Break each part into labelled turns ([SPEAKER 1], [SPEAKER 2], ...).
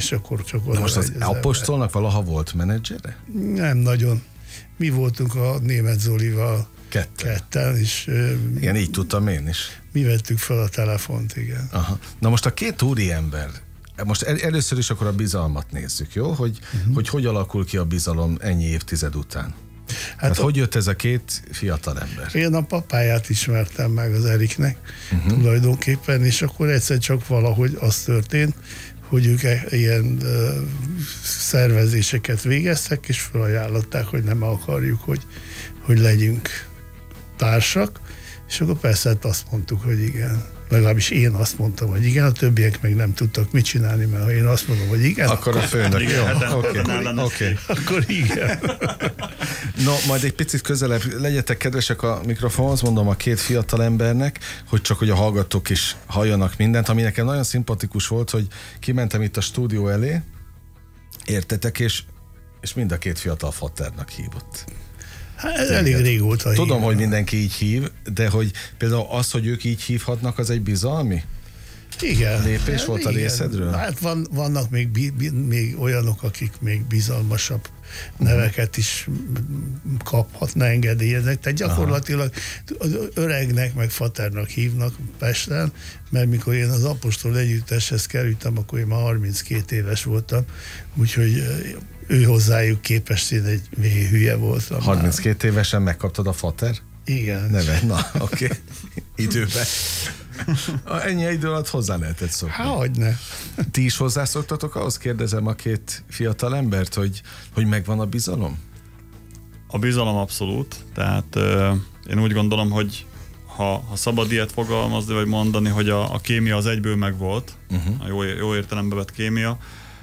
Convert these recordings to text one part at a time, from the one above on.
[SPEAKER 1] és akkor csak
[SPEAKER 2] de most az Apostolnak valaha volt menedzsere?
[SPEAKER 1] Nem nagyon. Mi voltunk a Németh Zolival ketten, és
[SPEAKER 2] igen, így tudtam én is.
[SPEAKER 1] Mi vettük fel a telefont, igen.
[SPEAKER 2] Aha. Na most a két úriember, most először is akkor a bizalmat nézzük, jó? Hogy alakul ki a bizalom ennyi évtized után? Hát hogy jött ez a két fiatal ember?
[SPEAKER 1] Én a papáját ismertem meg az Eriknek tulajdonképpen, és akkor egyszer csak valahogy az történt, hogy ők ilyen szervezéseket végeztek, és felajánlották, hogy nem akarjuk, hogy legyünk társak, és akkor persze azt mondtuk, hogy igen. Legalábbis én azt mondtam, hogy igen, a többiek meg nem tudtak mit csinálni, mert ha én azt mondom, hogy igen,
[SPEAKER 2] akkor a főnök.
[SPEAKER 1] Oké. Akkor igen.
[SPEAKER 2] No, majd egy picit közelebb legyetek kedvesek a mikrofonhoz, mondom a két fiatal embernek, hogy a hallgatók is halljanak mindent, ami nekem nagyon szimpatikus volt, hogy kimentem itt a stúdió elé, értetek, és mind a két fiatal Faternak hívott.
[SPEAKER 1] Hát ez elég régóta hív.
[SPEAKER 2] Tudom, hogy mindenki így hív, de hogy például az, hogy ők így hívhatnak, az egy bizalmi lépés volt a részedről?
[SPEAKER 1] Hát vannak még olyanok, akik még bizalmasabb neveket is kaphatna, engedélyeznek. Tehát gyakorlatilag az öregnek meg Faternak hívnak Pesten, mert mikor én az Apostol együtteshez kerültem, akkor én már 32 éves voltam, úgyhogy ő hozzájuk képest én egy hülye voltam.
[SPEAKER 2] 32 évesen megkaptad a Fater?
[SPEAKER 1] Igen.
[SPEAKER 2] Neve? Na, oké. Időben. Ennyi idő alatt hozzá lehetett szokni.
[SPEAKER 1] Hogyne.
[SPEAKER 2] Ti is hozzászoktatok ahhoz, kérdezem a két fiatal embert, hogy megvan a bizalom?
[SPEAKER 3] A bizalom abszolút. Tehát én úgy gondolom, hogy ha szabad ilyet fogalmazni, vagy mondani, hogy a kémia az egyből megvolt, a jó értelembe vett kémia,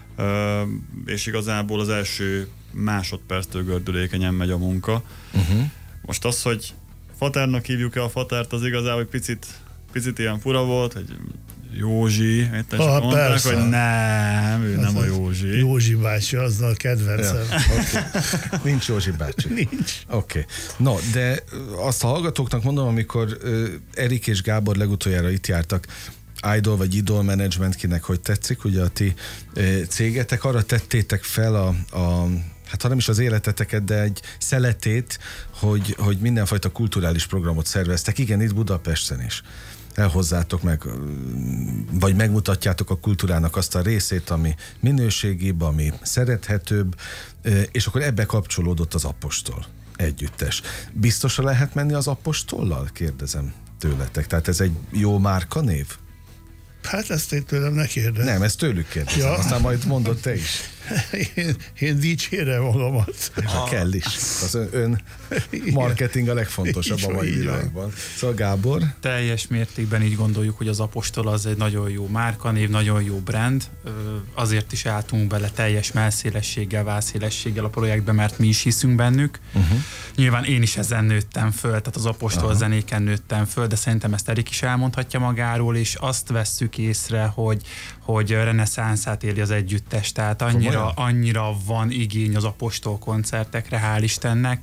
[SPEAKER 3] és igazából az első másodperctől gördülékenyen megy a munka. Most az, hogy Faternak hívjuk-e a Fatert, az igazából egy picit ilyen fura volt, hogy Józsi, mondták,
[SPEAKER 1] persze.
[SPEAKER 3] hogy nem, ő nem a Józsi.
[SPEAKER 1] Józsi bácsi, azzal a kedvencem.
[SPEAKER 2] Ja, okay. Nincs Józsi bácsi.
[SPEAKER 1] Nincs.
[SPEAKER 2] Oké. No, de azt a hallgatóknak mondom, amikor Erik és Gábor legutoljára itt jártak, Idol vagy Idol Management, kinek hogy tetszik, ugye a ti cégetek, arra tettétek fel hát ha nem is az életeteket, de egy szeletét, hogy mindenfajta kulturális programot szerveztek, igen, itt Budapesten is. Elhozzátok meg, vagy megmutatjátok a kultúrának azt a részét, ami minőségibb, ami szerethetőbb, és akkor ebbe kapcsolódott az Apostol együttes. Biztosan lehet menni az Apostollal? Kérdezem tőletek. Tehát ez egy jó márkanév?
[SPEAKER 1] Hát ezt én tőlem ne kérdez.
[SPEAKER 2] Nem, ezt tőlük kérdezem, aztán majd mondod te is.
[SPEAKER 1] Én dicsérem magamat.
[SPEAKER 2] Kell is. Az ön marketing a legfontosabb a mai világban. Szóval Gábor?
[SPEAKER 4] Teljes mértékben így gondoljuk, hogy az Apostol az egy nagyon jó márkanév, nagyon jó brand. Azért is álltunk bele teljes mellszélességgel, válszélességgel a projektbe, mert mi is hiszünk bennük. Nyilván én is ezen nőttem föl, tehát az Apostol zenéken nőttem föl, de szerintem ezt Erik is elmondhatja magáról, és azt vesszük észre, hogy reneszánszát éli az együttes, tehát annyira van igény az Apostol koncertekre, hál' Istennek,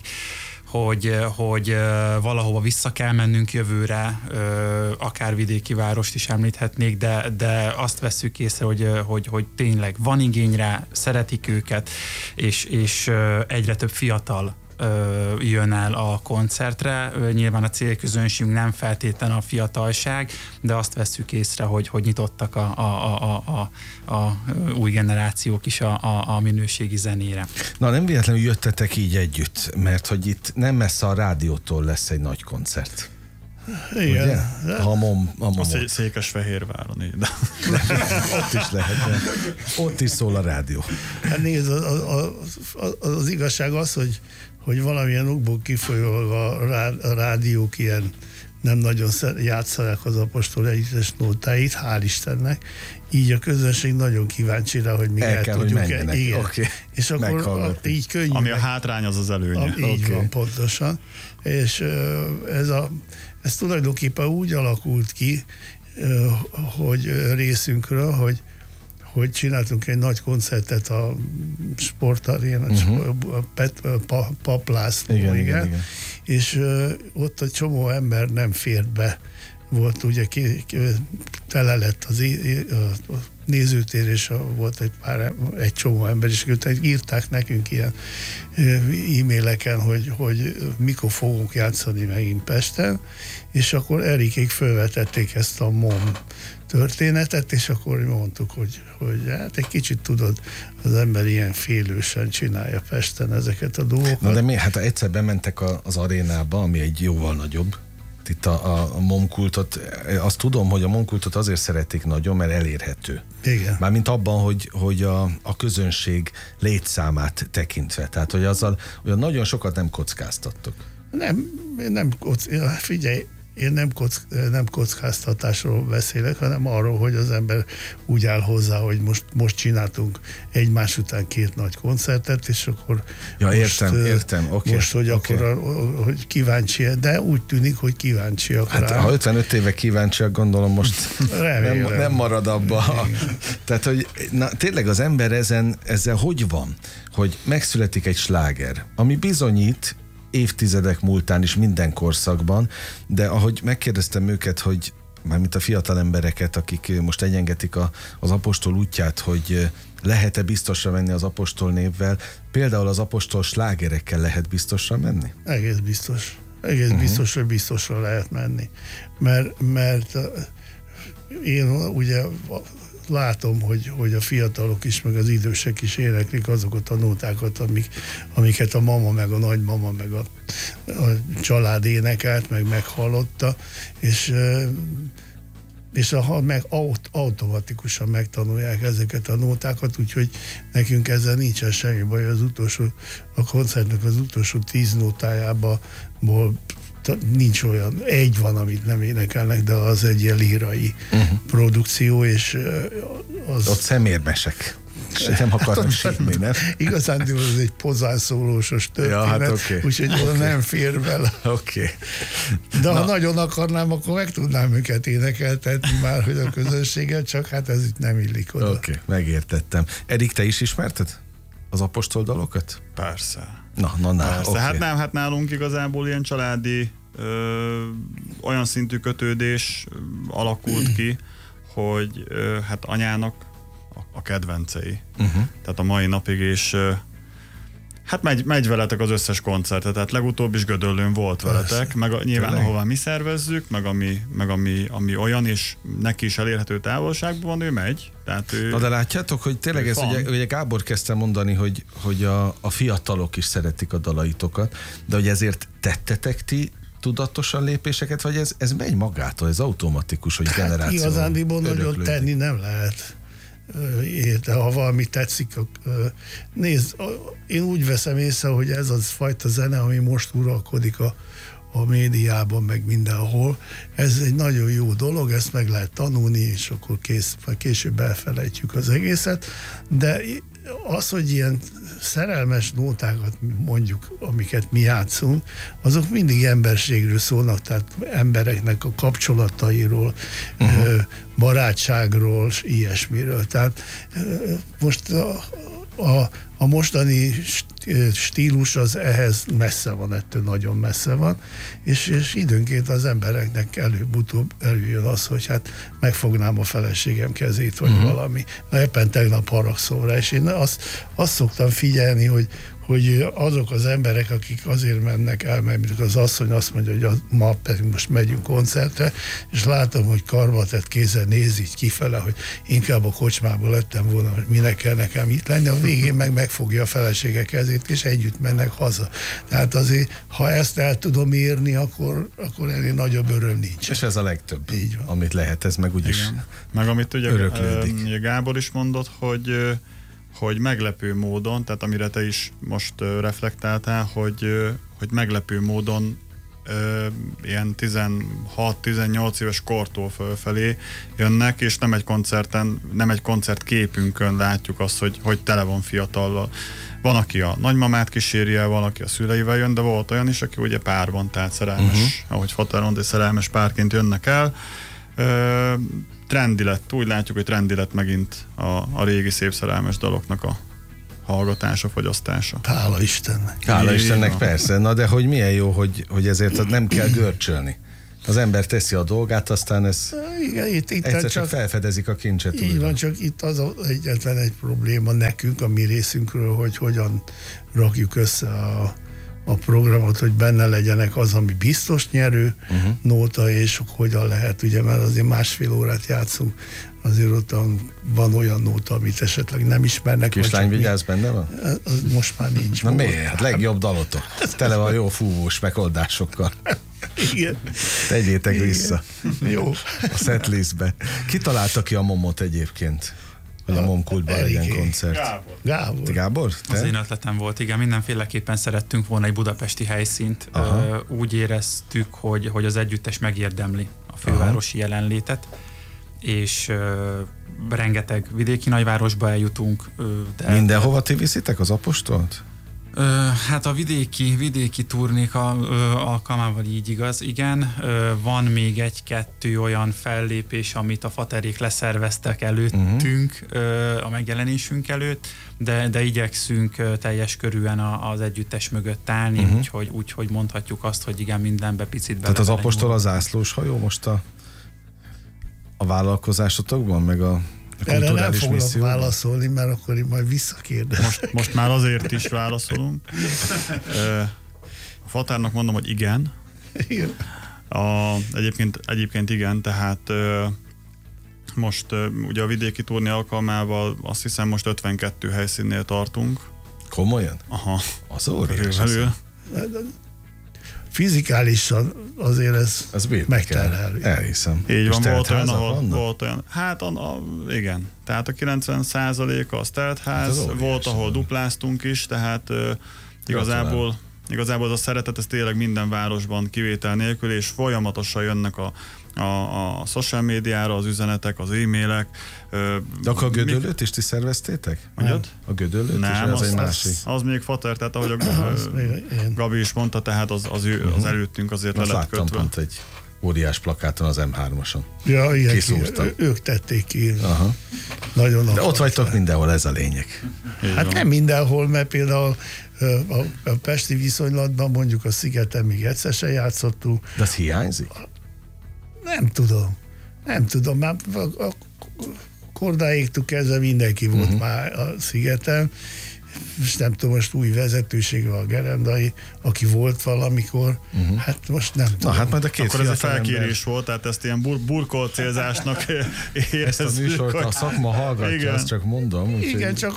[SPEAKER 4] hogy valahova vissza kell mennünk jövőre, akár vidéki várost is említhetnék, de azt vesszük észre, hogy tényleg van igény rá, szeretik őket, és egyre több fiatal jön el a koncertre. Nyilván a célközönségünk nem feltétlenül a fiatalság, de azt vesszük észre, hogy nyitottak a új generációk is a minőségi zenére.
[SPEAKER 2] Na, nem véletlenül jöttetek így együtt, mert hogy itt nem messze a rádiótól lesz egy nagy koncert.
[SPEAKER 1] Igen.
[SPEAKER 3] Azt Székesfehérváron így.
[SPEAKER 2] Ott is lehet, ott is szól a rádió.
[SPEAKER 1] Hát nézd, az igazság az, hogy valamilyen okból kifolyólag a rádiók ilyen nem nagyon játszanák az Apostol együttes nótáit, hál' Istennek. Így a közönség nagyon kíváncsi rá, hogy mi el tudjuk. Igen.
[SPEAKER 2] Okay.
[SPEAKER 1] És akkor így könnyű.
[SPEAKER 3] Ami a hátrány, az az előnye.
[SPEAKER 1] Így van, pontosan. És ez tulajdonképpen úgy alakult ki, hogy részünkről, hogy csináltunk egy nagy koncertet a sportarénán, Pap László, igen. És ott egy csomó ember nem fért be. Volt ugye, tele lett a nézőtér, és volt egy csomó ember, és írták nekünk ilyen e-maileken, hogy mikor fogunk játszani megint Pesten, és akkor Erikék felvetették ezt a MOM történetet, és akkor mondtuk, hogy hát egy kicsit tudod, az ember ilyen félősen csinálja Pesten ezeket a dolgokat.
[SPEAKER 2] Na de mi? Hát egyszer bementek az arénába, ami egy jóval nagyobb. Itt a momkultot, azt tudom, hogy a momkultot azért szeretik nagyon, mert elérhető.
[SPEAKER 1] Igen.
[SPEAKER 2] Mármint abban, hogy a közönség létszámát tekintve. Tehát, hogy azzal olyan nagyon sokat nem kockáztattok.
[SPEAKER 1] Figyelj, én nem kockáztatásról beszélek, hanem arról, hogy az ember úgy áll hozzá, hogy most csináltunk egymás után 2 nagy koncertet, és akkor
[SPEAKER 2] értem. Okay,
[SPEAKER 1] most, hogy akkor hogy kíváncsi, de úgy tűnik, hogy kíváncsiak
[SPEAKER 2] hát,
[SPEAKER 1] rá.
[SPEAKER 2] Ha 55 éve kíváncsiak, gondolom most nem marad abba. Tehát, hogy tényleg az ember ezzel hogy van? Hogy megszületik egy sláger, ami bizonyít évtizedek múltán is minden korszakban, de ahogy megkérdeztem őket, hogy mármint a fiatal embereket, akik most egyengetik az apostol útját, hogy lehet-e biztosra menni az apostol névvel, például az apostol slágerekkel lehet biztosra menni?
[SPEAKER 1] Egész biztos. Biztos, hogy biztosra lehet menni. Mert én ugye látom, hogy a fiatalok is, meg az idősek is éneklik azokat a nótákat, amiket a mama, meg a nagymama, meg a család énekelt, meg meghallotta, és automatikusan megtanulják ezeket a nótákat, úgyhogy nekünk ezzel nincsen semmi baj. A koncertnek az utolsó 10 nótájából nincs olyan, egy van, amit nem énekelnek, de az egy ilyen lírai produkció, és az...
[SPEAKER 2] Ott szemérmesek. Nem akarom sírni, nem?
[SPEAKER 1] Igazán ez egy pozánszólósos történet,
[SPEAKER 2] ja, hát okay.
[SPEAKER 1] Úgyhogy oda nem fér bele.
[SPEAKER 2] Okay.
[SPEAKER 1] De ha nagyon akarnám, akkor meg tudnám őket énekeltetni már, hogy a közönséget, csak hát ez itt nem illik oda.
[SPEAKER 2] Oké, megértettem. Erik, te is ismerted az apostol dalokat?
[SPEAKER 3] Persze.
[SPEAKER 2] Persze.
[SPEAKER 3] Okay. Hát nálunk igazából ilyen családi olyan szintű kötődés alakult ki, hogy hát anyának a kedvencei. Tehát a mai napig is hát megy veletek az összes koncertet, tehát legutóbb is Gödöllőn volt veletek, meg nyilván ahová mi szervezzük, meg ami olyan, és neki is elérhető távolságban van, ő megy. Tehát
[SPEAKER 2] Na de látjátok, hogy tényleg ez ugye Gábor kezdte mondani, hogy a fiatalok is szeretik a dalaitokat, de hogy ezért tettetek ti tudatosan lépéseket, vagy ez megy magától, ez automatikus, hogy generáció
[SPEAKER 1] igazándiból nagyon tenni nem lehet. De ha valami tetszik, nézd, én úgy veszem észre, hogy ez az fajta zene, ami most uralkodik a médiában, meg mindenhol, ez egy nagyon jó dolog, ezt meg lehet tanulni, és akkor később elfelejtjük az egészet, de az, hogy ilyen szerelmes nótákat mondjuk, amiket mi játszunk, azok mindig emberségről szólnak, tehát embereknek a kapcsolatairól, barátságról, ilyesmiről. Tehát most a mostani stílus az ehhez messze van, ettől nagyon messze van, és időnként az embereknek előbb-utóbb előjön az, hogy hát megfognám a feleségem kezét, vagy valami. Na, éppen tegnap haragszom rá, és én azt szoktam figyelni, hogy azok az emberek, akik azért mennek el, mert az asszony azt mondja, hogy ma pedig most megyünk koncertre, és látom, hogy karbatett kézzel néz így kifele, hogy inkább a kocsmából lettem volna, hogy minek kell nekem itt lenni, a végén megfogja a felesége kezét, és együtt mennek haza. Tehát azért, ha ezt el tudom érni, akkor ennél nagyobb öröm nincs.
[SPEAKER 2] És ez a legtöbb, amit lehet, ez meg úgyis
[SPEAKER 3] meg amit ugye
[SPEAKER 2] öröklődik.
[SPEAKER 3] Gábor is mondott, hogy meglepő módon, tehát amire te is most reflektáltál, hogy meglepő módon ilyen 16-18 éves kortól fölfelé jönnek, és nem egy koncertképünkön látjuk azt, hogy tele van fiatallal. Van, aki a nagymamát kíséri el, van, aki a szüleivel jön, de volt olyan is, aki ugye párban, tehát szerelmes, ahogy Fater mondta, szerelmes párként jönnek el. Trendi lett, úgy látjuk, hogy trendi lett megint a régi szép szerelmes daloknak a hallgatása, fogyasztása.
[SPEAKER 1] Hála Istennek.
[SPEAKER 2] Hála Istennek, persze. Na de hogy milyen jó, hogy ezért nem kell görcsölni. Az ember teszi a dolgát, aztán ez
[SPEAKER 1] Igen, itt
[SPEAKER 2] egyszer csak felfedezik a kincset.
[SPEAKER 1] Így van, csak itt az egyetlen egy probléma nekünk, a mi részünkről, hogy hogyan rakjuk össze a programot, hogy benne legyenek az, ami biztos nyerő nóta, és hogyan lehet, ugye, mert azért másfél órát játszunk, azért ott van olyan nóta, amit esetleg nem ismernek.
[SPEAKER 2] Kislány vigyázz, benne van?
[SPEAKER 1] Az most már nincs.
[SPEAKER 2] Na miért? Hát legjobb dalotok. Tele van jó fúvós megoldásokkal.
[SPEAKER 1] Igen.
[SPEAKER 2] Tegyétek vissza.
[SPEAKER 1] Jó.
[SPEAKER 2] A setlistbe. Ki találta ki a momot egyébként? Hogy a Momkultban legyen koncert?
[SPEAKER 1] Gábor.
[SPEAKER 2] Gábor? Te?
[SPEAKER 4] Az én ötletem volt, igen. Mindenféleképpen szerettünk volna egy budapesti helyszínt. Úgy éreztük, hogy az együttes megérdemli a fővárosi jelenlétet, és rengeteg vidéki nagyvárosba eljutunk.
[SPEAKER 2] Mindenhova ti viszitek az Apostolt?
[SPEAKER 4] Hát a vidéki turnék alkalmával így igaz, igen. Van még egy-kettő olyan fellépés, amit a Faterék leszerveztek előttünk, a megjelenésünk előtt, de igyekszünk teljes körűen az együttes mögött állni, úgyhogy mondhatjuk azt, hogy igen, mindenbe picit bele.
[SPEAKER 2] Tehát az Apostol az zászlós hajó most a vállalkozásotokban, meg a
[SPEAKER 1] erre nem foglak
[SPEAKER 2] misszióban? Válaszolni,
[SPEAKER 1] mert akkor én majd visszakérdezem.
[SPEAKER 3] Most már azért is válaszolunk. A Fatárnak mondom, hogy igen.
[SPEAKER 1] Igen.
[SPEAKER 3] Egyébként igen, tehát most ugye a vidéki turné alkalmával azt hiszem most 52 helyszínnél tartunk.
[SPEAKER 2] Komolyan?
[SPEAKER 3] Aha.
[SPEAKER 2] Az óriás.
[SPEAKER 1] Fizikálisan azért ez megterhelő.
[SPEAKER 2] Elhiszem.
[SPEAKER 3] Így van, volt olyan. Hát igen. Tehát a 90%-a az teltház, hát volt, ahol dupláztunk is, tehát igazából az a szeretet, ez tényleg minden városban kivétel nélkül, és folyamatosan jönnek a social médiára az üzenetek, az e-mailek.
[SPEAKER 2] De akkor a Gödöllőt is ti szerveztétek?
[SPEAKER 3] Mondjad?
[SPEAKER 2] A Gödöllőt
[SPEAKER 3] nem,
[SPEAKER 2] is?
[SPEAKER 3] Az még Fater, tehát ahogy a Gabi is mondta, tehát az előttünk azért le lett kötve.
[SPEAKER 2] Pont egy óriás plakáton az M3-ason.
[SPEAKER 1] Ja, igen, ők tették ki.
[SPEAKER 2] Aha.
[SPEAKER 1] Nagyon
[SPEAKER 2] de ott vagytok mindenhol, ez a lényeg.
[SPEAKER 1] Hát nem mindenhol, mert például a pesti viszonylatban mondjuk a Szigeten még egyszer se játszottunk.
[SPEAKER 2] De az hiányzik?
[SPEAKER 1] Nem tudom, már a kordáéktól kezdve mindenki volt már a Szigeten, és nem tudom, most új vezetősége a Gerendai, aki volt valamikor, hát most nem tudom.
[SPEAKER 2] Na hát majd a két
[SPEAKER 3] akkor ez egy felkérés volt, tehát ezt ilyen burkolt célzásnak érezzük.
[SPEAKER 2] Ezt a műsort a szakma hallgatja, igen. Azt csak mondom.
[SPEAKER 1] Igen, csak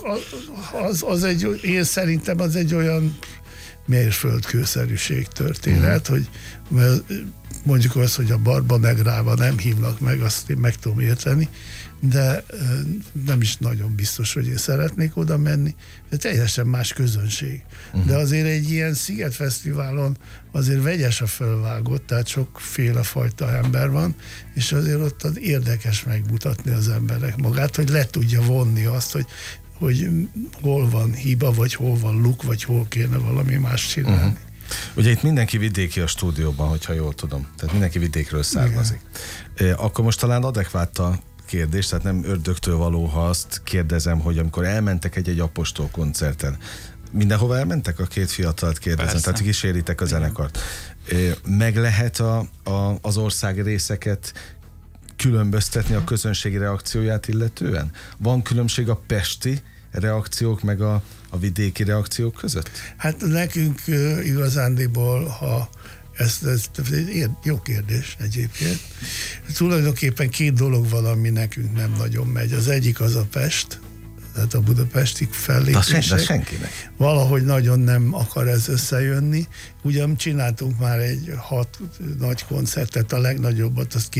[SPEAKER 1] én szerintem az egy olyan mérföldkőszerűség történet, hogy mondjuk az, hogy a Barba Negrába nem hívnak meg, azt én meg tudom érteni, de nem is nagyon biztos, hogy én szeretnék oda menni. Ez teljesen más közönség. De azért egy ilyen Szigetfesztiválon azért vegyes a fölvágott, tehát sokféle fajta ember van, és azért ott az érdekes megmutatni az emberek magát, hogy le tudja vonni azt, hogy hol van hiba, vagy hol van luk, vagy hol kéne valami más csinálni.
[SPEAKER 2] Ugye itt mindenki vidéki a stúdióban, hogyha jól tudom. Tehát mindenki vidékről származik. Akkor most talán adekvát a kérdés, tehát nem ördögtől való, ha azt kérdezem, hogy amikor elmentek egy Apostol koncerten, mindenhova elmentek? A két fiatalt kérdezem, persze. Tehát kíséritek a zenekart. Meg lehet az ország részeket különböztetni a közönségi reakcióját illetően? Van különbség a pesti reakciók meg a vidéki reakciók között? Hát
[SPEAKER 1] nekünk igazándiból, ha ez jó kérdés egyébként. Tulajdonképpen két dolog van, ami nekünk nem nagyon megy. Az egyik az a Pest, tehát a budapesti fellépések.
[SPEAKER 2] Senkinek.
[SPEAKER 1] Valahogy nagyon nem akar ez összejönni. Ugyan csináltunk már egy 6 nagy koncertet, a legnagyobbat az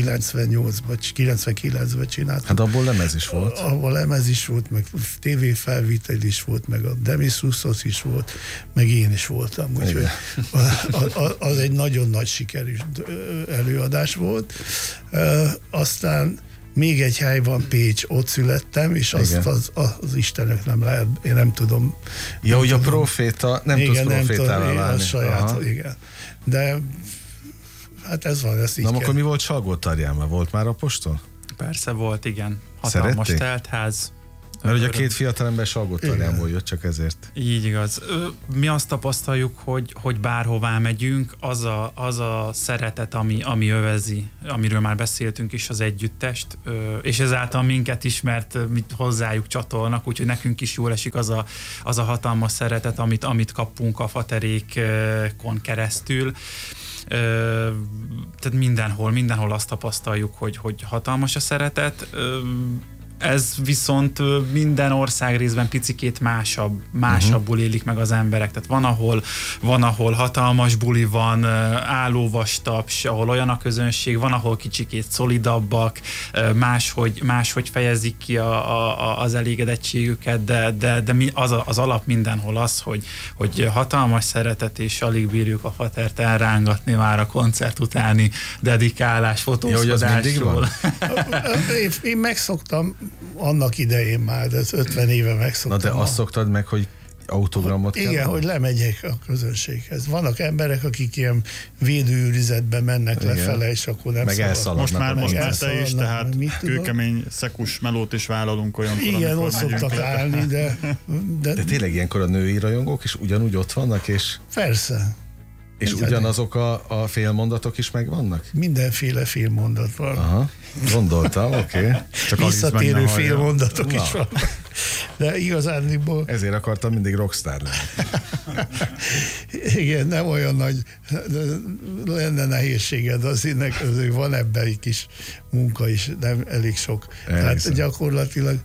[SPEAKER 1] 99-ben csináltunk.
[SPEAKER 2] Hát abból lemez is volt.
[SPEAKER 1] Abból lemez is volt, meg tévéfelvétel is volt, meg a Demis Roussos is volt, meg én is voltam. Úgyhogy az egy nagyon nagy sikerű előadás volt. Aztán még egy hely van, Pécs, ott születtem, és azt az Istenök nem lehet, én nem tudom.
[SPEAKER 2] Ja, hogy a proféta, nem tudsz profétává válni.
[SPEAKER 1] Saját, igen. De hát ez van, ezt így
[SPEAKER 2] akkor mi volt Salgótarjánban? Volt már Apostol?
[SPEAKER 4] Persze volt, igen. Hatalmas teltház,
[SPEAKER 2] Mert ugye a két fiatalember Salgótarjánból jött, csak ezért.
[SPEAKER 4] Így igaz. Mi azt tapasztaljuk, hogy bárhová megyünk, az a szeretet, ami övezi, amiről már beszéltünk is, az együttest, és ezáltal minket is, mert mit hozzájuk csatolnak, úgyhogy nekünk is jól esik az a hatalmas szeretet, amit kapunk a faterékon keresztül. Tehát mindenhol azt tapasztaljuk, hogy hatalmas a szeretet. Ez viszont minden ország részben picikét másabb élik meg az emberek. Tehát van, ahol hatalmas buli van, állóvastaps, ahol olyan a közönség, van, ahol kicsikét szolidabbak, máshogy fejezik ki az elégedettségüket, de az alap mindenhol az, hogy hatalmas szeretet, és alig bírjuk a fatert elrángatni már a koncert utáni dedikálás, fotózkodásról.
[SPEAKER 1] Én megszoktam annak idején már, de 50 éve megszoktam.
[SPEAKER 2] Na de azt szoktad meg, hogy autogramot kell?
[SPEAKER 1] Igen, hogy lemegyek a közönséghez. Vannak emberek, akik ilyen védőőrizetbe mennek lefele, és akkor nem
[SPEAKER 2] szabad.
[SPEAKER 3] Most már te is, tehát kőkemény szekus melót is vállalunk olyankor,
[SPEAKER 1] igen, ott szoktak állni,
[SPEAKER 2] de tényleg ilyenkor a női rajongók is ugyanúgy ott vannak, és...
[SPEAKER 1] Persze.
[SPEAKER 2] És ugyanazok a félmondatok is megvannak?
[SPEAKER 1] Mindenféle félmondat van.
[SPEAKER 2] Aha, gondoltam, oké.
[SPEAKER 1] Csak visszatérő félmondatok is van. De igazándiból...
[SPEAKER 2] Ezért akartam mindig rockstar lenni.
[SPEAKER 1] Igen, nem olyan nagy, lenne nehézséged, azért van ebben egy kis munka is, nem elég sok. Tehát gyakorlatilag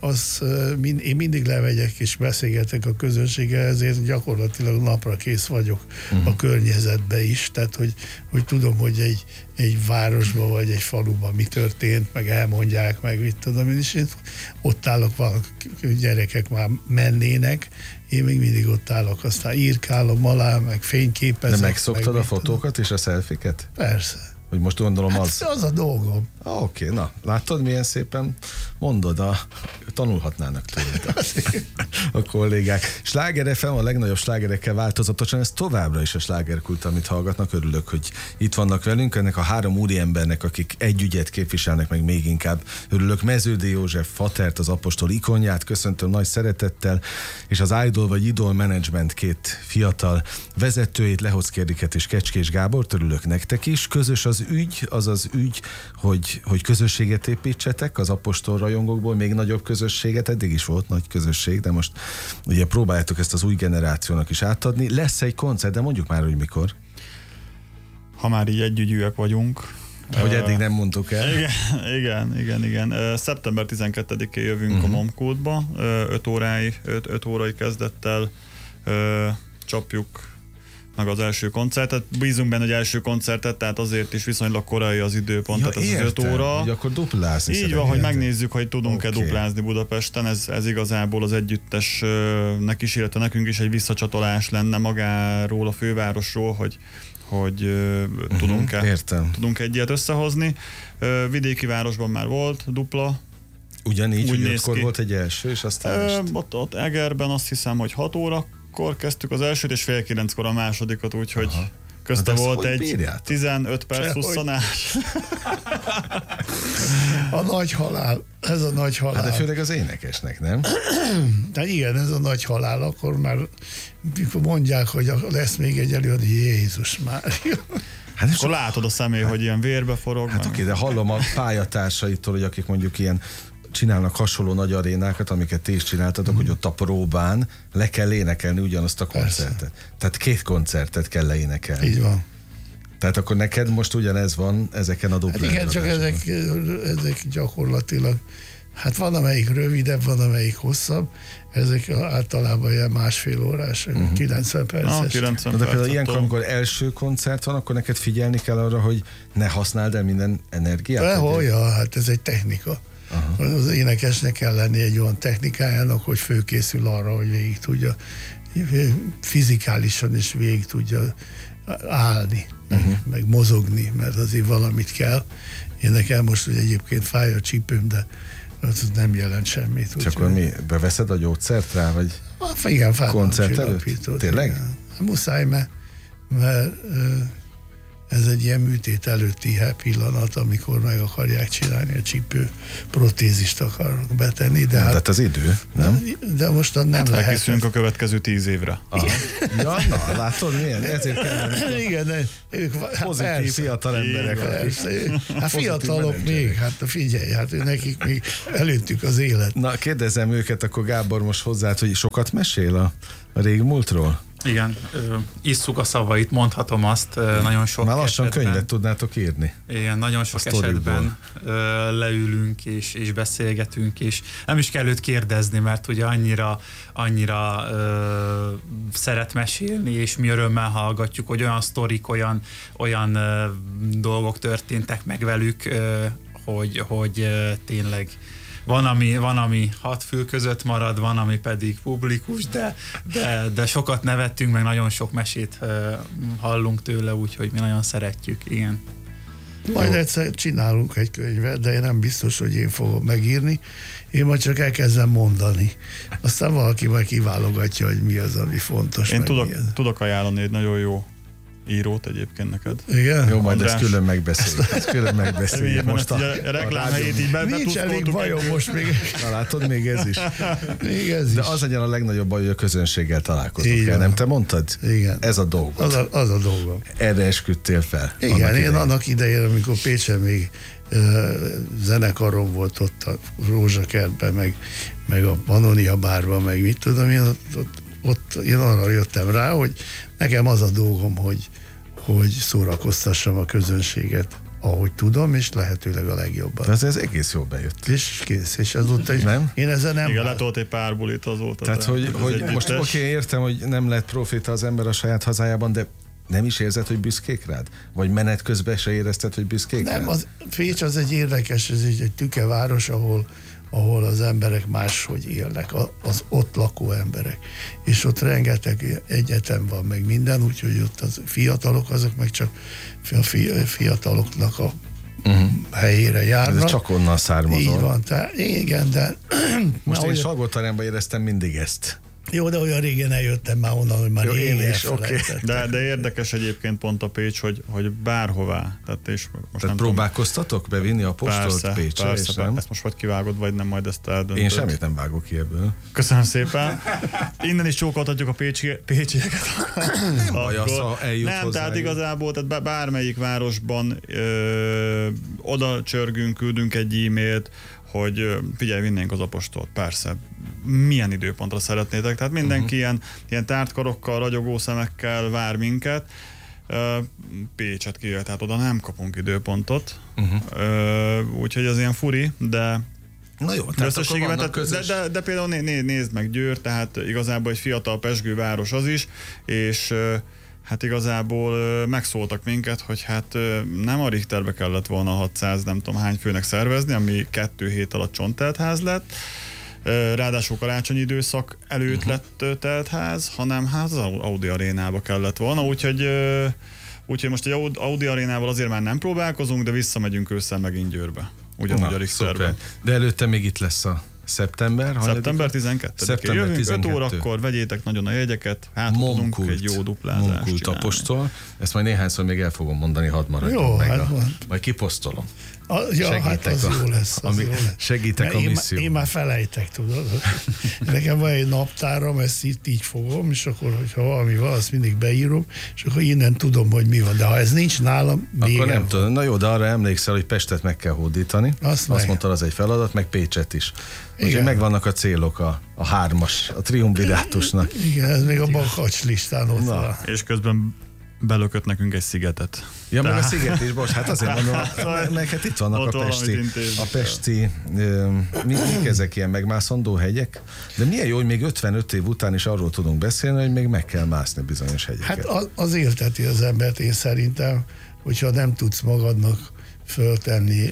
[SPEAKER 1] én mindig lemegyek és beszélgetek a közönséggel, ezért gyakorlatilag napra kész vagyok a környezetbe is, tehát hogy tudom, hogy egy városban vagy egy faluban mi történt, meg elmondják, meg mit tudom én is. Én ott állok, valaki gyerekek már mennének, én még mindig ott állok, aztán írkálom alá, meg fényképezek.
[SPEAKER 2] De megszoktad a fotókat és a szelfiket?
[SPEAKER 1] Persze.
[SPEAKER 2] Hogy most gondolom
[SPEAKER 1] az a dolgom.
[SPEAKER 2] Oké, na, látod, milyen szépen mondod, tanulhatnának tőled a kollégák. Sláger FM a legnagyobb slágerekkel változatosan, ez továbbra is a slágerkult, amit hallgatnak. Örülök, hogy itt vannak velünk, ennek a három úriembernek, akik egy ügyet képviselnek, meg még inkább örülök. Meződi József Fatert, az Apostol ikonját köszöntöm nagy szeretettel, és az Idol vagy Idol Management két fiatal vezetőjét, Lehocki Eriket és Kecskés Gábort, örülök nektek is. Közös az ügy, hogy közösséget építsetek az Apostol rajongókból, még nagyobb közösséget, eddig is volt nagy közösség, de most ugye próbáljátok ezt az új generációnak is átadni. Lesz egy koncert, de mondjuk már, hogy mikor.
[SPEAKER 3] Ha már így együgyűek vagyunk.
[SPEAKER 2] Hogy eddig nem mondtuk el.
[SPEAKER 3] Igen. Szeptember 12-én jövünk a Momkódba, 5 órai kezdettel csapjuk meg az első koncertet. Bízunk benne, hogy első koncertet, tehát azért is viszonylag korai az időpont, tehát ez az 5 óra.
[SPEAKER 2] Hogy akkor duplázni.
[SPEAKER 3] Így van, hogy megnézzük, hogy tudunk-e duplázni Budapesten. Ez igazából az együttesnek is, illetve nekünk is egy visszacsatolás lenne magáról, a fővárosról, hogy tudunk egy ilyet összehozni. Vidéki városban már volt dupla.
[SPEAKER 2] Ugyanígy, hogy 5-kor volt egy első, és aztán
[SPEAKER 3] ott Egerben azt hiszem, hogy 6 órakor kezdtük az elsőt, és fél 9-kor a másodikat, úgyhogy közte volt egy bírjátok? 15 perc husszanás.
[SPEAKER 1] A nagy halál. Ez a nagy halál.
[SPEAKER 2] Hát de főleg az énekesnek, nem?
[SPEAKER 1] De igen, ez a nagy halál, akkor már mondják, hogy lesz még egy előadó, Jézus Mária.
[SPEAKER 2] Hát
[SPEAKER 3] akkor látod a személy, hogy ilyen vérbe forog.
[SPEAKER 2] Hát oké, de hallom a pályatársaitól, hogy akik mondjuk ilyen csinálnak hasonló nagy arénákat, amiket ti is csináltatok, hogy ott a próbán le kell énekelni ugyanazt a koncertet. Persze. Tehát 2 koncertet kell leénekelni.
[SPEAKER 1] Így van.
[SPEAKER 2] Tehát akkor neked most ugyanez van ezeken a duplán.
[SPEAKER 1] Hát igen, csak ezek gyakorlatilag, hát van amelyik rövidebb, van amelyik hosszabb, ezek általában ilyen másfél órás, 90 perces.
[SPEAKER 3] 90
[SPEAKER 2] de például ilyenkor, amikor első koncert van, akkor neked figyelni kell arra, hogy ne használd el minden energiát?
[SPEAKER 1] Hát ez egy technika. Aha. Az énekesnek kell lenni egy olyan technikájának, hogy fölkészül arra, hogy végig tudja, fizikálisan is végig tudja állni, meg mozogni, mert azért valamit kell. Én nekem most hogy egyébként fáj a csípőm, de az nem jelent semmit.
[SPEAKER 2] Csak akkor mi? Beveszed a gyógyszert rá, vagy
[SPEAKER 1] igen,
[SPEAKER 2] koncert előtt? Tényleg?
[SPEAKER 1] Igen. Muszáj, mert ez egy ilyen műtét előtti pillanat, amikor meg akarják csinálni a csípő protézist akarnak betenni, de
[SPEAKER 2] hát az idő, nem?
[SPEAKER 1] De most nem lehet.
[SPEAKER 3] Elkészülünk a következő 10 évre.
[SPEAKER 2] Ja, na, látod milyen? Ezért kell.
[SPEAKER 1] Igen, de ők
[SPEAKER 2] pozitív fiatal emberek.
[SPEAKER 1] Hát fiatalok még, hát figyelj, hát nekik még előttük az élet.
[SPEAKER 2] Na, kérdezem őket, akkor Gábor most hozzá, hogy sokat mesél a régmúltról?
[SPEAKER 4] Igen, isszuk a szavait, mondhatom azt, nagyon sok
[SPEAKER 2] már lassan
[SPEAKER 4] esetben,
[SPEAKER 2] könyvet tudnátok írni.
[SPEAKER 4] Igen, nagyon sok esetben leülünk és beszélgetünk, és nem is kell őt kérdezni, mert ugye annyira szeret mesélni, és mi örömmel hallgatjuk, hogy olyan sztorik, olyan dolgok történtek meg velük, hogy tényleg van, ami 6 fül között marad, van, ami pedig publikus, de sokat nevettünk, meg nagyon sok mesét hallunk tőle, úgyhogy mi nagyon szeretjük, igen.
[SPEAKER 1] Majd egyszer csinálunk egy könyvet, de én nem biztos, hogy én fogom megírni. Én majd csak elkezdem mondani. Aztán valaki majd kiválogatja, hogy mi az, ami fontos.
[SPEAKER 3] Én tudok ajánlani egy nagyon jó írót egyébként neked.
[SPEAKER 1] Igen?
[SPEAKER 2] Jó, majd ezt külön megbeszéljük.
[SPEAKER 3] Most a reklámhelyét így
[SPEAKER 1] nincs elég bajom most még.
[SPEAKER 2] Na látod, még ez is.
[SPEAKER 1] Még ez is.
[SPEAKER 2] De az legyen a legnagyobb baj, hogy a közönséggel találkozunk el, nem te mondtad?
[SPEAKER 1] Igen.
[SPEAKER 2] Ez a dolgod.
[SPEAKER 1] Az a dolgom.
[SPEAKER 2] Erre esküdtél fel.
[SPEAKER 1] Igen, én annak idején, amikor Pécsen még zenekarom volt ott a Rózsakertben, meg a Pannonia bárban, meg mit tudom én, ott én arra jöttem rá, hogy nekem az a dolgom, hogy szórakoztassam a közönséget, ahogy tudom, és lehetőleg a legjobban.
[SPEAKER 2] De ez egész jól bejött.
[SPEAKER 1] És kész, és azóta
[SPEAKER 2] nem?
[SPEAKER 1] Én ezzel nem...
[SPEAKER 3] Igen, letolt egy pár bulit azóta.
[SPEAKER 2] Tehát, hogy most oké, értem, hogy nem lett profita az ember a saját hazájában, de nem is érzed, hogy büszkék rád? Vagy menet közben se érezted, hogy büszkék rád?
[SPEAKER 1] Nem, Pécs az egy érdekes, ez egy tükeváros, ahol az emberek máshogy élnek, az ott lakó emberek. És ott rengeteg egyetem van, meg minden, úgyhogy ott az fiatalok, azok meg csak a fiataloknak a helyére járnak.
[SPEAKER 2] Ez csak onnan származol.
[SPEAKER 1] Így van, tehát igen, de...
[SPEAKER 2] Most én Salgótarjánban éreztem mindig ezt.
[SPEAKER 1] Jó, de olyan régen eljöttem már onnan, hogy már
[SPEAKER 2] én is, oké.
[SPEAKER 3] De érdekes egyébként pont a Pécs, hogy bárhová. Tehát
[SPEAKER 2] próbálkoztatok bevinni a postolt Pécsre?
[SPEAKER 3] Persze,
[SPEAKER 2] nem?
[SPEAKER 3] ezt most vagy kivágod, vagy nem, majd ezt eldöntöd.
[SPEAKER 2] Én semmit nem vágok ki ebből.
[SPEAKER 3] Köszönöm szépen. Innen is csókoltatjuk a pécsieket.
[SPEAKER 2] Nem baj, az, ha eljut
[SPEAKER 3] nem,
[SPEAKER 2] hozzá.
[SPEAKER 3] tehát igazából tehát bármelyik városban oda csörgünk, küldünk egy e-mailt, hogy figyelj, vinnénk az apostolt, persze. Milyen időpontra szeretnétek? Tehát mindenki ilyen tártkarokkal, ragyogó szemekkel vár minket. Pécset kijött, tehát oda nem kapunk időpontot. Úgyhogy az ilyen furi, de
[SPEAKER 2] na jó, tehát
[SPEAKER 3] de például nézd meg Győr, tehát igazából egy fiatal pezsgő város az is, és hát igazából megszóltak minket, hogy hát nem a Richterbe kellett volna 600 nem tudom hány főnek szervezni, ami 2 hét alatt csontteltház lett, ráadásul karácsonyi időszak előtt lett teltház, hanem hát az Audi arénába kellett volna, úgyhogy most egy Audi arénával azért már nem próbálkozunk, de visszamegyünk ősszel megint Győrbe. Ugyanúgy a Richterbe.
[SPEAKER 2] De előtte még itt lesz a szeptember
[SPEAKER 3] 12. Jövünk 5 órakor, vegyétek nagyon a jegyeket, hát tudunk egy jó duplázást
[SPEAKER 2] Monkult apostol, ezt majd néhányszor még el fogom mondani, hadd maradjon meg. Majd kiposztolom.
[SPEAKER 1] Hát az jó lesz.
[SPEAKER 2] Segítek a misszió.
[SPEAKER 1] Én már felejtek, tudod. Nekem van egy naptáram, ezt így fogom, és akkor, hogyha valami van, azt mindig beírom, és akkor innen tudom, hogy mi van. De ha ez nincs nálam, még
[SPEAKER 2] akkor nem tudom. Na jó, de arra emlékszel, hogy Pestet meg kell hódítani. Azt mondtad, az egy feladat, meg Pécset is. Úgyhogy megvannak a célok a 3-as, a triumvirátusnak.
[SPEAKER 1] Igen, ez még a bakacs listán ott van.
[SPEAKER 3] És közben belökött nekünk egy szigetet.
[SPEAKER 2] Ja, meg a sziget is, bocs, hát azért mondom, neked itt vannak a pesti mik ezek ilyen megmászandó hegyek, de milyen jó, hogy még 55 év után is arról tudunk beszélni, hogy még meg kell mászni bizonyos hegyeket.
[SPEAKER 1] Hát az élteti az embert, én szerintem, hogyha nem tudsz magadnak föltenni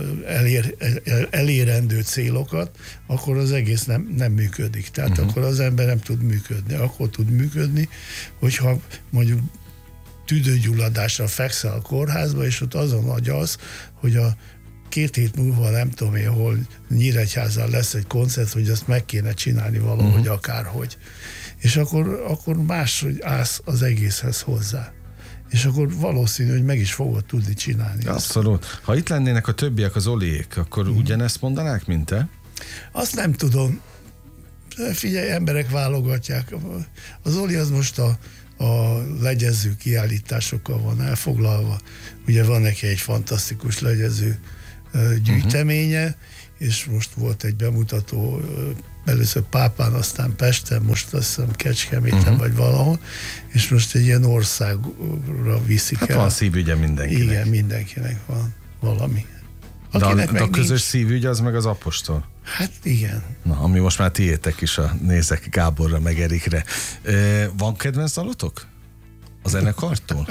[SPEAKER 1] elérendő célokat, akkor az egész nem működik. Tehát akkor az ember nem tud működni. Akkor tud működni, hogyha mondjuk tüdőgyulladásra fekszel a kórházba, és ott azon agyalsz, hogy a 2 hét múlva nem tudom én, hol Nyíregyházán lesz egy koncert, hogy azt meg kéne csinálni valahogy akárhogy. És akkor máshogy állsz az egészhez hozzá. és akkor valószínű, hogy meg is fogod tudni csinálni.
[SPEAKER 2] Abszolút. Ha itt lennének a többiek, az Oliék, akkor ugyanezt mondanák, mint te?
[SPEAKER 1] Azt nem tudom. Figyelj, emberek válogatják. Az Oli az most a legyező kiállításokkal van elfoglalva. Ugye van neki egy fantasztikus legyező gyűjteménye, és most volt egy bemutató, először Pápán, aztán Pesten, most azt hiszem Kecskeméten vagy valahol, és most egy ilyen országra viszik el.
[SPEAKER 2] Van szívügye mindenkinek.
[SPEAKER 1] Igen, mindenkinek van valami.
[SPEAKER 2] De a közös szívügy az meg az apostol.
[SPEAKER 1] Hát igen.
[SPEAKER 2] Na, ami most már tiétek is, nézek Gáborra meg Erikre. Van kedvenc dalotok? A zenekartól?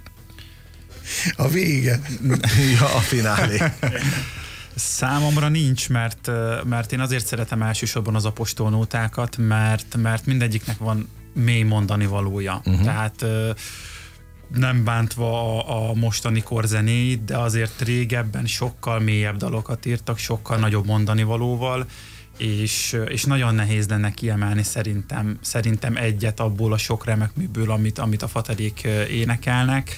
[SPEAKER 1] A vége.
[SPEAKER 2] Ja, a finálé.
[SPEAKER 4] Számomra nincs, mert én azért szeretem elsősorban az apostolnótákat, mert mindegyiknek van mély mondani valója. Tehát nem bántva a mostani korzenéit, de azért régebben sokkal mélyebb dalokat írtak, sokkal nagyobb mondani valóval, és nagyon nehéz lenne kiemelni szerintem egyet abból a sok remek műből, amit a Faterék énekelnek,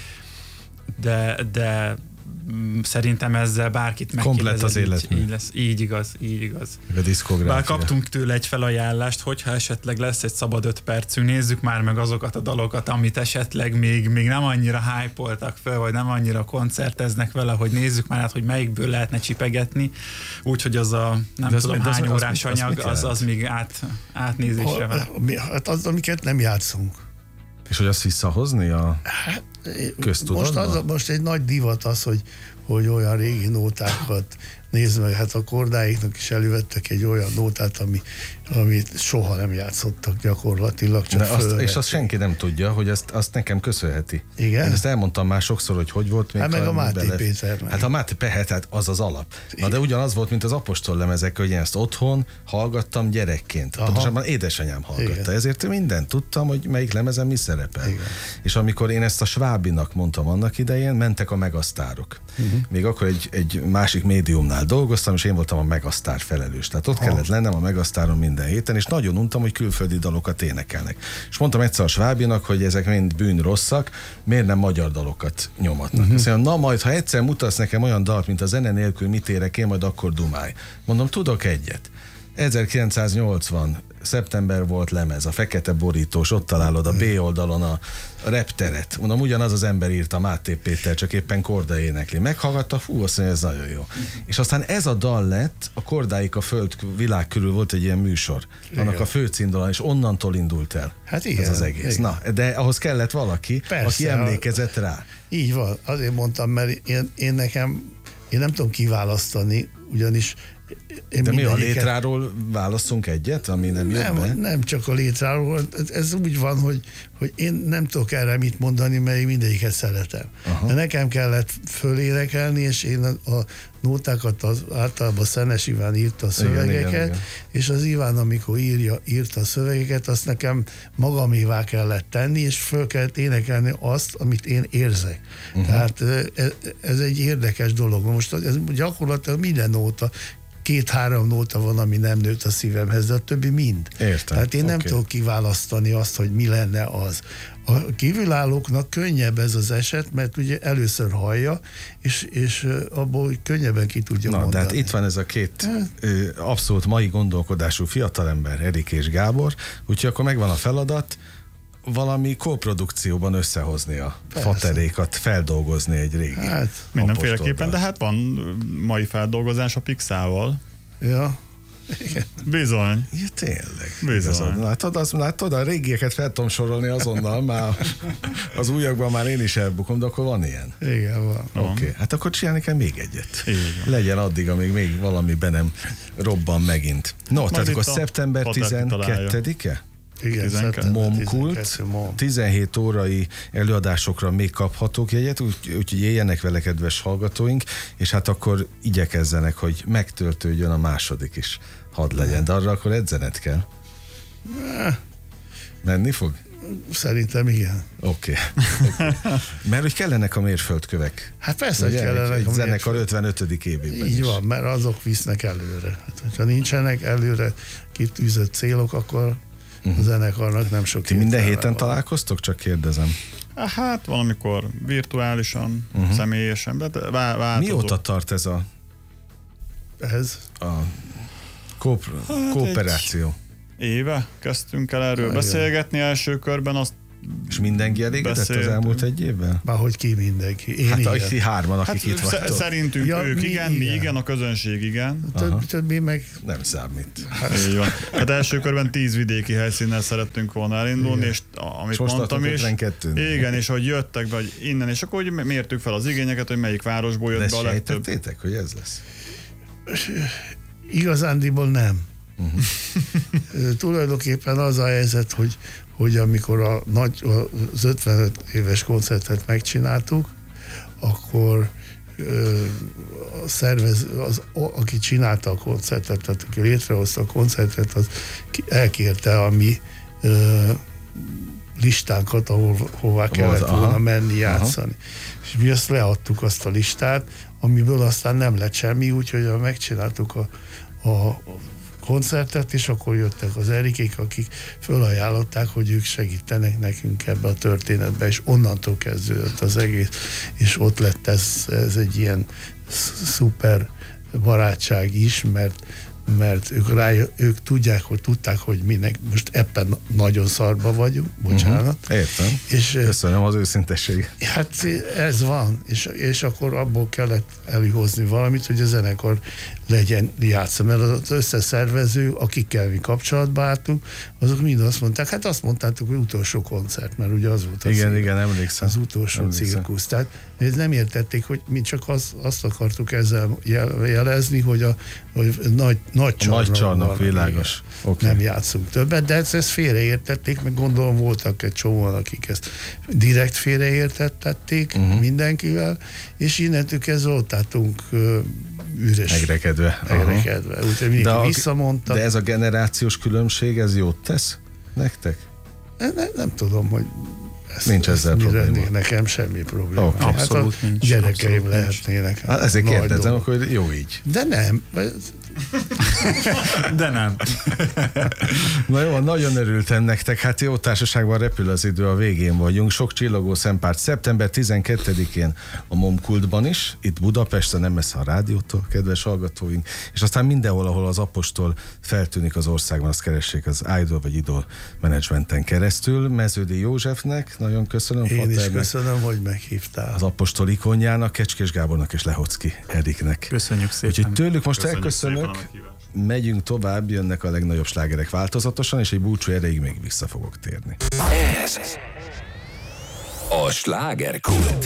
[SPEAKER 4] de szerintem ezzel bárkit
[SPEAKER 2] komplett az életmű.
[SPEAKER 4] Így igaz.
[SPEAKER 2] A diszkográfia.
[SPEAKER 4] Bár kaptunk tőle egy felajánlást, hogyha esetleg lesz egy szabad 5 percünk, nézzük már meg azokat a dalokat, amit esetleg még nem annyira hype-oltak föl, vagy nem annyira koncerteznek vele, hogy nézzük már át, hogy melyikből lehetne csipegetni, úgyhogy az a nem tudom hány órás anyag, az még átnézésre van.
[SPEAKER 1] Hát az, amiket nem játszunk.
[SPEAKER 2] És hogy azt visszahozni a köztudatban?
[SPEAKER 1] Most egy nagy divat az, hogy olyan régi nótákat nézd meg, hát a kordáiknak is elővettek egy olyan nótát, amit soha nem játszottak gyakorlatilag, csak
[SPEAKER 2] és azt senki nem tudja, hogy azt nekem köszönheti.
[SPEAKER 1] Igen?
[SPEAKER 2] Én ezt elmondtam már sokszor, hogy volt még.
[SPEAKER 1] Hát meg a Máté Péter.
[SPEAKER 2] Hát a Máté Péter, hát az az alap. Na de ugyanaz volt, mint az apostol lemezek, hogy én ezt otthon hallgattam gyerekként. Pontosabban édesanyám hallgatta. Igen. Ezért mindent tudtam, hogy melyik lemezen mi szerepel. Igen. És amikor én ezt a Svábinak mondtam annak idején, mentek a megasztárok. Még akkor egy másik médiumnál dolgoztam, és én voltam a megasztár felelős. Tehát ott kellett lennem a megasztáron minden héten, és nagyon untam, hogy külföldi dalokat énekelnek. És mondtam egyszer a Svábinak, hogy ezek mind bűnrosszak, miért nem magyar dalokat nyomatnak. Azt mondja, na majd, ha egyszer mutatsz nekem olyan dalt, mint a zene nélkül mit érek én, majd akkor dumálj. Mondom, tudok egyet. 1980 szeptember volt lemez, a fekete borítós, ott találod a B oldalon a repteret. Mondom, ugyanaz az ember írta, Máté Péter, csak éppen korda énekli. Meghallgatta, azt mondja, ez nagyon jó. És aztán ez a dal lett, a Kordáik a föld világ körül volt egy ilyen műsor. Igen. Annak a főcímdalán, és onnantól indult el.
[SPEAKER 1] Hát igen,
[SPEAKER 2] ez az egész. Igen. Na, de ahhoz kellett valaki, persze, aki emlékezett rá.
[SPEAKER 1] Így van, azért mondtam, mert én nem tudom kiválasztani, ugyanis
[SPEAKER 2] de mi a létráról válaszunk egyet, ami nem jött be?
[SPEAKER 1] Nem csak a létráról, ez úgy van, hogy én nem tudok erre mit mondani, mert én mindegyiket szeretem. De nekem kellett fölénekelni, és én a nótákat általában Szenes Iván írta a szövegeket, igen. És az Iván, amikor írta a szövegeket, azt nekem magamévá kellett tenni, és föl kellett énekelni azt, amit én érzek. Tehát ez egy érdekes dolog. Most ez gyakorlatilag minden nóta, 2-3 nóta van, ami nem nőtt a szívemhez, de a többi mind.
[SPEAKER 2] Értem.
[SPEAKER 1] Tehát én nem tudok kiválasztani azt, hogy mi lenne az. A kívülállóknak könnyebb ez az eset, mert ugye először hallja, és abból könnyebben ki tudja mondani.
[SPEAKER 2] De hát itt van ez a két abszolút mai gondolkodású fiatalember, Erik és Gábor, úgyhogy akkor megvan a feladat, valami kóprodukcióban összehozni a Faterékat, feldolgozni egy régi.
[SPEAKER 3] Hát mindenféleképpen, de hát van mai feldolgozás a Pixával.
[SPEAKER 1] Ja. Igen.
[SPEAKER 3] Bizony.
[SPEAKER 2] Ja, tényleg.
[SPEAKER 3] Bizony.
[SPEAKER 2] Látod, a régieket fel tudom sorolni azonnal, már az újakban már én is elbukom, de akkor van ilyen.
[SPEAKER 1] Igen, van.
[SPEAKER 2] Oké, hát akkor csinálni kell még egyet. Legyen addig, amíg még valami be nem robban megint. No, tehát akkor szeptember 12-e?
[SPEAKER 1] Igen,
[SPEAKER 2] Momkult, 17 órai előadásokra még kaphatók jegyet, úgyhogy éljenek vele, kedves hallgatóink, és hát akkor igyekezzenek, hogy megtöltődjön a második is. Hadd legyen, de arra akkor edzened kell. Menni fog?
[SPEAKER 1] Szerintem igen.
[SPEAKER 2] Oké. Mert hogy kellenek a mérföldkövek.
[SPEAKER 1] Hát persze, hogy kellenek
[SPEAKER 2] egy zenekar 55. évében.
[SPEAKER 1] Így van, mert azok visznek előre. Hát, hogyha nincsenek előre kitűzött célok, akkor a zenekarnak nem sok.
[SPEAKER 2] Ti minden héten találkoztok? Csak kérdezem.
[SPEAKER 3] Hát valamikor virtuálisan, személyesen, de változó.
[SPEAKER 2] Mióta tart ez a kooperáció?
[SPEAKER 3] Éve kezdtünk el erről beszélgetni első körben, azt
[SPEAKER 2] és mindenki elégedett az elmúlt egy évben?
[SPEAKER 1] Márhogy ki mindenki. Én
[SPEAKER 2] hát
[SPEAKER 1] igen.
[SPEAKER 2] hárman, akik itt vagytok.
[SPEAKER 3] Szerintünk ők igen, mi igen, a közönség igen.
[SPEAKER 1] Többi meg...
[SPEAKER 2] Nem számít.
[SPEAKER 3] Így van. Hát első körben 10 vidéki helyszínnel szerettünk volna elindulni, és amit
[SPEAKER 2] most
[SPEAKER 3] mondtam is.
[SPEAKER 2] Igen,
[SPEAKER 3] és hogy jöttek be, hogy innen, és akkor hogy mértük fel az igényeket, hogy melyik városból jött be a legtöbb.
[SPEAKER 2] De sejtettétek, hogy ez lesz?
[SPEAKER 1] Igazándiból nem. Tulajdonképpen az a helyzet, hogy amikor az 55 éves koncertet megcsináltuk, akkor aki csinálta a koncertet, tehát aki létrehozta a koncertet, az elkérte a mi listánkat, hová kellett volna menni játszani. És mi azt leadtuk, azt a listát, amiből aztán nem lett semmi, úgyhogy megcsináltuk a koncertet, és akkor jöttek az Erikék, akik fölajánlották, hogy ők segítenek nekünk ebbe a történetbe, és onnantól kezdődött az egész, és ott lett ez egy ilyen szuper barátság is, mert ők tudták, hogy mi most ebben nagyon szarba vagyunk, bocsánat.
[SPEAKER 2] Értem. És, köszönöm az őszintességet.
[SPEAKER 1] Hát ez van, és akkor abból kellett előhozni valamit, hogy a zenekar legyen játszva, mert az összeszervező, akikkel mi kapcsolatba álltunk, azok mind azt mondták, hát azt mondtátok, hogy utolsó koncert, mert ugye az volt
[SPEAKER 2] igen, emlékszem.
[SPEAKER 1] Az utolsó cirkusz. Tehát nem értették, hogy mi csak azt akartuk ezzel jelezni, hogy a nagy csarnok
[SPEAKER 2] világos.
[SPEAKER 1] Nem játszunk többet, de ezt félreértették, meg gondolom voltak egy csomóan, akik ezt direkt félreértették mindenkivel, és innentől kezdve ott álltunk üres.
[SPEAKER 2] Megrekedve.
[SPEAKER 1] Úgyhogy mindenki visszamondta.
[SPEAKER 2] De ez a generációs különbség, ez jót tesz nektek?
[SPEAKER 1] Nem tudom, hogy
[SPEAKER 2] nincs ezzel probléma.
[SPEAKER 1] Nekem semmi probléma.
[SPEAKER 2] Okay.
[SPEAKER 4] Abszolút
[SPEAKER 1] hát
[SPEAKER 4] nincs.
[SPEAKER 1] Gyerekeim lehetnének.
[SPEAKER 2] Hát ezért kérdezem, akkor jó így.
[SPEAKER 1] De nem.
[SPEAKER 4] De nem.
[SPEAKER 2] Na jó, nagyon örültem nektek. Hát jó társaságban repül az idő, a végén vagyunk. Sok csillogó szempárt szeptember 12-én a Momkultban is, itt Budapesten, nem messze a rádiótól, kedves hallgatóink, és aztán mindenhol, ahol az Apostol feltűnik az országban, azt keressék az Idol vagy Idol menedzsmenten keresztül. Meződi Józsefnek nagyon köszönöm.
[SPEAKER 1] Én is köszönöm, hogy meghívtál.
[SPEAKER 2] Az Apostol ikonjának, Kecskés Gábornak és Lehocki Eriknek.
[SPEAKER 4] Köszönjük szépen.
[SPEAKER 2] Úgyhogy tőlük most elköszönök.
[SPEAKER 3] Megyünk
[SPEAKER 2] tovább, jönnek a legnagyobb slágerek változatosan, és egy búcsú erejéig még vissza fogok térni.
[SPEAKER 5] Ez a Slágerkult.